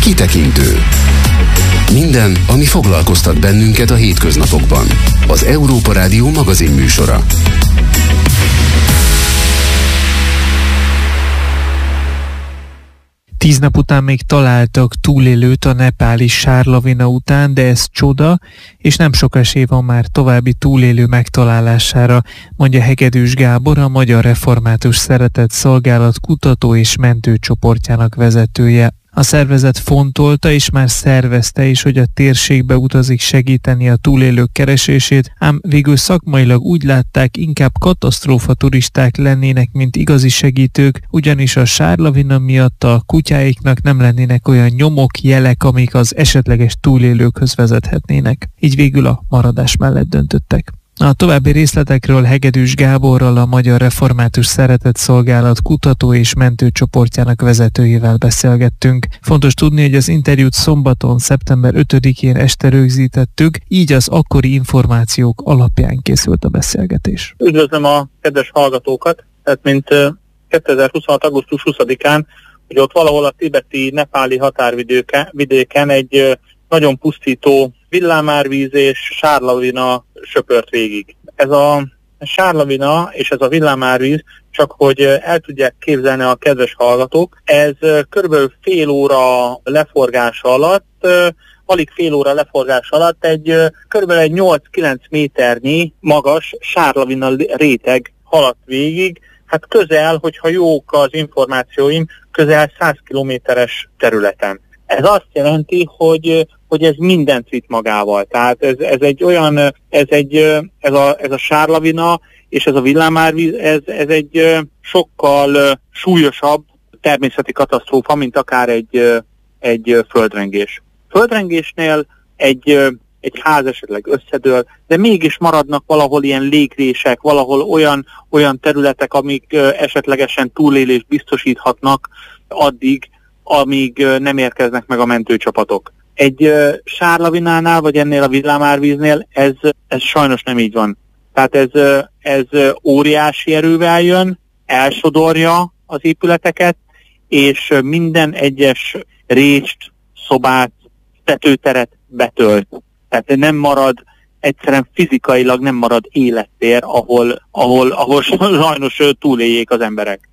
Kitekintő. Minden, ami foglalkoztat bennünket a hétköznapokban. Az Európa Rádió magazin műsora. Tíz nap után még találtak túlélőt a nepáli sárlavina után, de ez csoda, és nem sok esély van már további túlélő megtalálására, mondja Hegedűs Gábor, a Magyar Református Szeretett Szolgálat kutató és mentőcsoportjának vezetője. A szervezet fontolta és már szervezte is, hogy a térségbe utazik segíteni a túlélők keresését, ám végül szakmailag úgy látták, inkább katasztrófa turisták lennének, mint igazi segítők, ugyanis a sárlavina miatt a kutyáiknak nem lennének olyan nyomok, jelek, amik az esetleges túlélőkhöz vezethetnének. Így végül a maradás mellett döntöttek. A további részletekről Hegedűs Gáborral, a Magyar Református Szeretett Szolgálat kutató és mentőcsoportjának vezetőjével beszélgettünk. Fontos tudni, hogy az interjút szombaton, szeptember 5-én este rögzítettük, így az akkori információk alapján készült a beszélgetés. Üdvözlöm a kedves hallgatókat, tehát mint 2026. augusztus 20-án, hogy ott valahol a tibeti-nepáli határvidéken egy nagyon pusztító villámárvíz és sárlavina söpört végig. Ez a sárlavina és ez a villámárvíz, csak hogy el tudják képzelni a kedves hallgatók, ez körülbelül fél óra leforgása alatt, alig fél óra leforgása alatt egy körülbelül egy 8-9 méternyi magas sárlavina réteg haladt végig, hát közel, hogyha jók az információim, közel 100 kilométeres területen. Ez azt jelenti, hogy ez mindent vitt magával. Tehát ez egy olyan, ez a sárlavina és ez a villámárvíz, ez egy sokkal súlyosabb természeti katasztrófa, mint akár egy földrengés. Földrengésnél egy ház esetleg összedől, de mégis maradnak valahol ilyen légrések, valahol olyan területek, amik esetlegesen túlélést biztosíthatnak addig, amíg nem érkeznek meg a mentőcsapatok. Egy sárlavinánál, vagy ennél a villámárvíznél ez sajnos nem így van. Tehát ez óriási erővel jön, elsodorja az épületeket, és minden egyes rést, szobát, tetőteret betölt. Tehát nem marad, egyszerűen fizikailag nem marad élettér, ahol sajnos túléljék az emberek.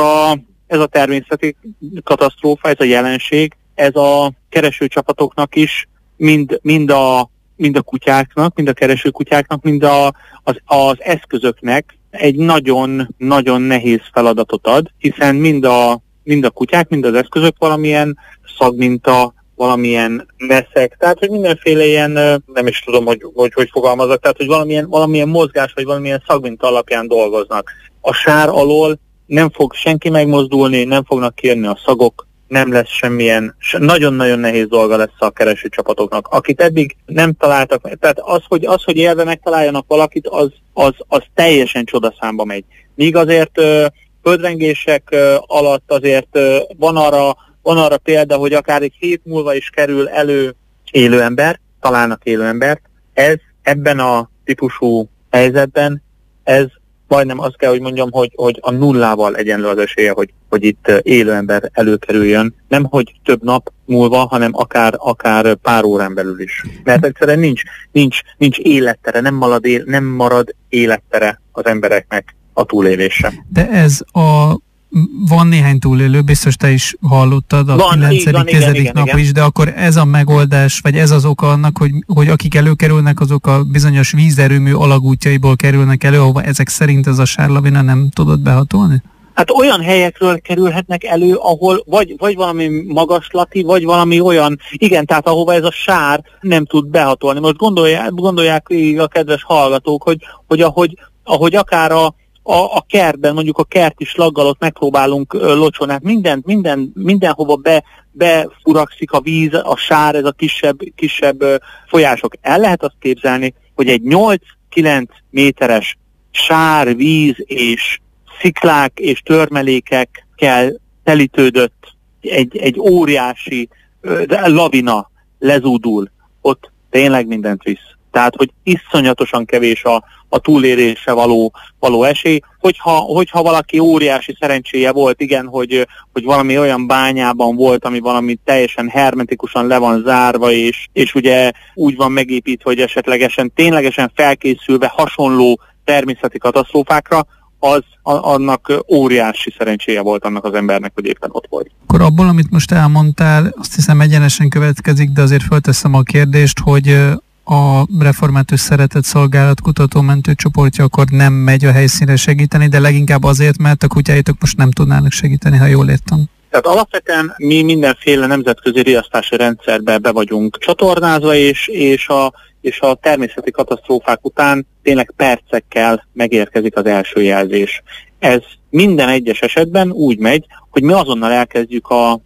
Ez a természeti katasztrófa, ez a jelenség, ez a keresőcsapatoknak is, mind a kutyáknak, mind a keresőkutyáknak, mind az eszközöknek egy nagyon-nagyon nehéz feladatot ad, hiszen mind a kutyák, mind az eszközök valamilyen szagminta, valamilyen meszek, tehát hogy mindenféle ilyen, nem is tudom, hogy fogalmazok, tehát hogy valamilyen mozgás, vagy valamilyen szagminta alapján dolgoznak. A sár alól nem fog senki megmozdulni, nem fognak kijönni a szagok, nem lesz semmilyen, nagyon-nagyon nehéz dolga lesz a keresőcsapatoknak. Akit eddig nem találtak, tehát az, hogy élve megtaláljanak valakit, az teljesen csodaszámba megy. Míg azért földrengések alatt azért van arra példa, hogy akár egy hét múlva is kerül elő élő ember, találnak élő embert. Ez ebben a típusú helyzetben, ez majdnem azt kell, hogy mondjam, hogy a nullával egyenlő az esélye, hogy itt élő ember előkerüljön. Nem, hogy több nap múlva, hanem akár pár órán belül is. Mert egyszerűen nincs élettere, nem marad élettere az embereknek a túlélésre. De van néhány túlélő, biztos te is hallottad a 9.-10. nap is, de akkor ez a megoldás, vagy ez az oka annak, hogy akik előkerülnek, azok a bizonyos vízerőmű alagútjaiból kerülnek elő, ahova ezek szerint ez a sárlavina nem tudott behatolni? Hát olyan helyekről kerülhetnek elő, ahol vagy valami magaslati, vagy valami olyan, igen, tehát ahova ez a sár nem tud behatolni. Most gondolják a kedves hallgatók, hogy ahogy akár a kertben, mondjuk a kerti slaggal ott megpróbálunk locsolni, hát mindenhova befurakszik a víz, a sár, ez a kisebb folyások. El lehet azt képzelni, hogy egy 8-9 méteres sár, víz és sziklák és törmelékekkel telítődött egy óriási lavina lezúdul, ott tényleg mindent visz. Tehát, hogy iszonyatosan kevés a túlélésre való esély. Hogyha valaki óriási szerencséje volt, igen, hogy valami olyan bányában volt, ami valami teljesen hermetikusan le van zárva, és ugye úgy van megépítve, hogy esetlegesen ténylegesen felkészülve hasonló természeti katasztrófákra, annak óriási szerencséje volt annak az embernek, hogy éppen ott volt. Akkor abból, amit most elmondtál, azt hiszem egyenesen következik, de azért fölteszem a kérdést, hogy a Református Szeretett Szolgálat kutatómentő csoportja akkor nem megy a helyszínre segíteni, de leginkább azért, mert a kutyáitok most nem tudnának segíteni, ha jól értem. Tehát alapvetően mi mindenféle nemzetközi riasztási rendszerbe be vagyunk csatornázva, és a természeti katasztrófák után tényleg percekkel megérkezik az első jelzés. Ez minden egyes esetben úgy megy, hogy mi azonnal elkezdjük a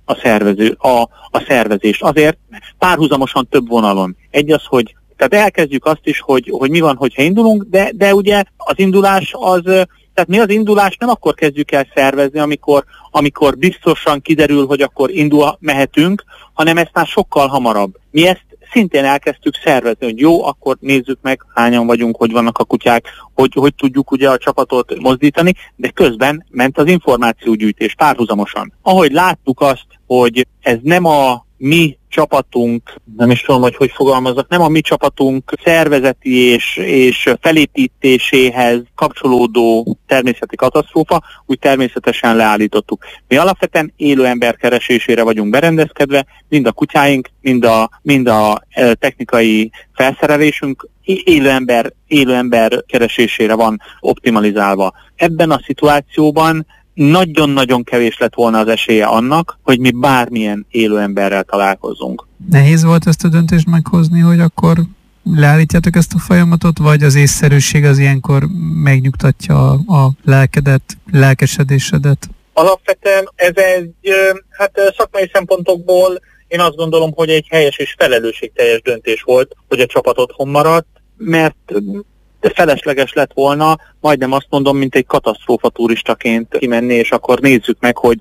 szervezést. Azért párhuzamosan több vonalon. Egy az, hogy tehát elkezdjük azt is, hogy mi van, hogyha indulunk, de ugye az indulás tehát mi az indulást nem akkor kezdjük el szervezni, amikor biztosan kiderül, hogy akkor mehetünk, hanem ezt már sokkal hamarabb. Mi ezt szintén elkezdtük szervezni, hogy jó, akkor nézzük meg, hányan vagyunk, hogy vannak a kutyák, hogy tudjuk ugye a csapatot mozdítani, de közben ment az információgyűjtés párhuzamosan. Ahogy láttuk azt, hogy ez nem a mi csapatunk, nem is tudom, hogy fogalmazzak, nem a mi csapatunk szervezeti és felépítéséhez kapcsolódó természeti katasztrófa, úgy természetesen leállítottuk. Mi alapvetően élő ember keresésére vagyunk berendezkedve, mind a kutyáink, mind a technikai felszerelésünk élő ember keresésére van optimalizálva. Ebben a szituációban nagyon-nagyon kevés lett volna az esélye annak, hogy mi bármilyen élő emberrel találkozzunk. Nehéz volt ezt a döntést meghozni, hogy akkor leállítjátok ezt a folyamatot, vagy az észszerűség az ilyenkor megnyugtatja a lelkedet, lelkesedésedet? Alapvetően ez szakmai szempontokból én azt gondolom, hogy egy helyes és felelősségteljes döntés volt, hogy a csapat otthon maradt, mert felesleges lett volna, majdnem azt mondom, mint egy katasztrófa turistaként kimenni, és akkor nézzük meg, hogy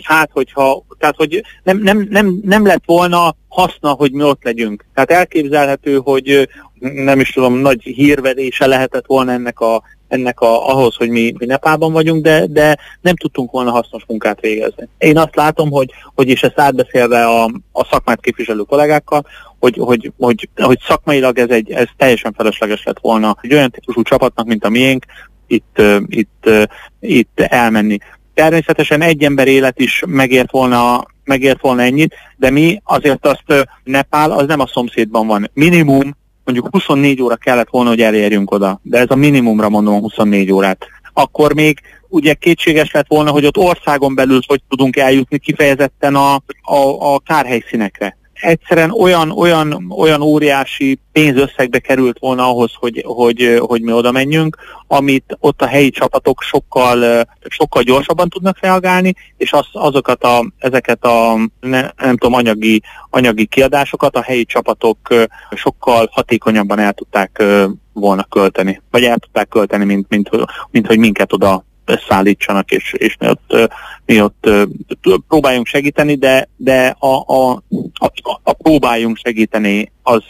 nem lett volna haszna, hogy mi ott legyünk. Tehát elképzelhető, hogy nem is tudom, nagy hírverése lehetett volna ennek ahhoz, hogy mi Nepálban vagyunk, de nem tudtunk volna hasznos munkát végezni. Én azt látom, hogy és ezt átbeszélve a szakmát képviselő kollégákkal, hogy szakmailag ez teljesen felesleges lett volna. Egy olyan típusú csapatnak, mint a miénk, itt elmenni. Természetesen egy ember élet is megért volna ennyit, de mi azért Nepál az nem a szomszédban van. Minimum mondjuk 24 óra kellett volna, hogy elérjünk oda, de ez a minimumra mondom 24 órát. Akkor még ugye kétséges lett volna, hogy ott országon belül hogy tudunk eljutni kifejezetten a kárhelyszínekre. Egyszerűen olyan óriási pénzösszegbe került volna ahhoz, hogy mi oda menjünk, amit ott a helyi csapatok sokkal gyorsabban tudnak reagálni, és ezeket a anyagi kiadásokat a helyi csapatok sokkal hatékonyabban el tudták volna költeni, vagy el tudták költeni, mint hogy minket oda szállítsanak, és mi ott próbáljunk segíteni, de a próbáljunk segíteni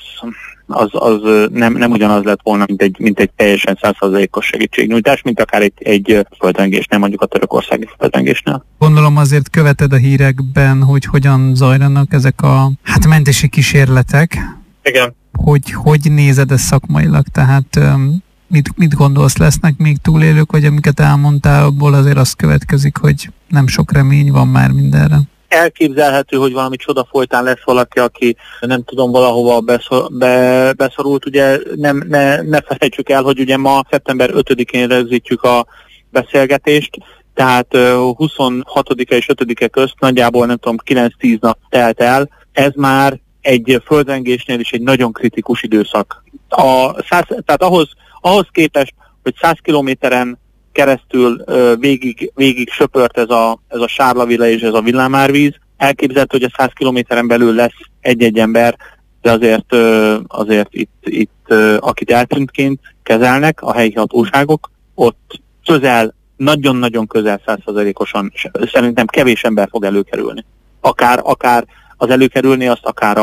az nem ugyanaz lett volna, mint egy teljesen 100%-os segítségnyújtás, mint akár egy földrengésnél, mondjuk a törökországi földrengésnél. Gondolom azért követed a hírekben, hogy hogyan zajlanak ezek a mentési kísérletek. Igen. Hogy nézed ezt szakmailag? Tehát mit gondolsz, lesznek még túlélők, vagy amiket elmondtál, abból azért az következik, hogy nem sok remény van már mindenre? Elképzelhető, hogy valami csoda folytán lesz valaki, aki nem tudom, valahova beszorult. Ugye ne felejtsük el, hogy ugye ma szeptember 5-én rögzítjük a beszélgetést, tehát 26-e és 5-e közt nagyjából nem tudom 9-10 nap telt el. Ez már egy földrengésnél is egy nagyon kritikus időszak. Tehát ahhoz képest, hogy 100 kilométeren keresztül végig söpört ez a sárlavilla és ez a villámárvíz, elképzelhető, hogy a 100 kilométeren belül lesz egy-egy ember, de azért itt akit eltűntként kezelnek a helyi hatóságok, ott nagyon-nagyon közel 100%-osan szerintem kevés ember fog előkerülni. Akár az előkerülni, azt akár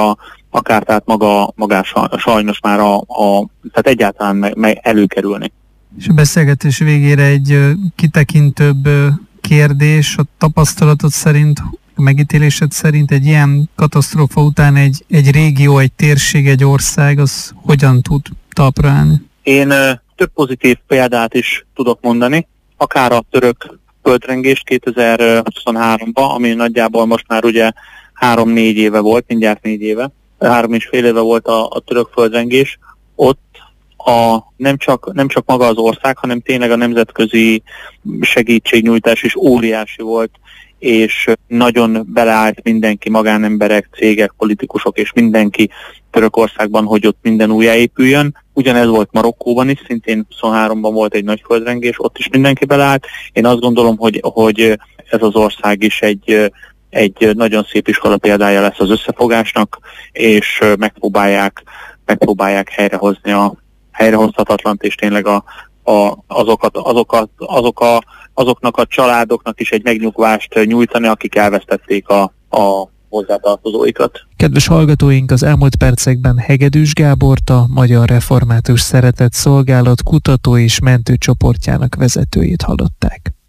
akár tehát magá sajnos már tehát egyáltalán előkerülni. És a beszélgetés végére egy kitekintőbb kérdés, a tapasztalatod szerint, a megítélésed szerint egy ilyen katasztrófa után egy régió, egy térség, egy ország, az hogyan tud talpra állni? Én több pozitív példát is tudok mondani, akár a török földrengést 2023-ban, ami nagyjából most már ugye 3-4 éve volt, mindjárt 4 éve, 3,5 éve volt a török földrengés. Ott nem csak maga az ország, hanem tényleg a nemzetközi segítségnyújtás is óriási volt, és nagyon beleállt mindenki, magánemberek, cégek, politikusok és mindenki Törökországban, hogy ott minden újjáépüljön. Ugyanez volt Marokkóban is, szintén 23-ban volt egy nagy földrengés, ott is mindenki beleállt. Én azt gondolom, hogy ez az ország is egy nagyon szép iskola példája lesz az összefogásnak, és megpróbálják helyrehozni a helyrehozhatatlant, és tényleg azoknak a családoknak is egy megnyugvást nyújtani, akik elvesztették a hozzátartozóikat. Kedves hallgatóink, az elmúlt percekben Hegedűs Gábort, a Magyar Református Szeretett Szolgálat kutató és mentőcsoportjának vezetőjét hallották.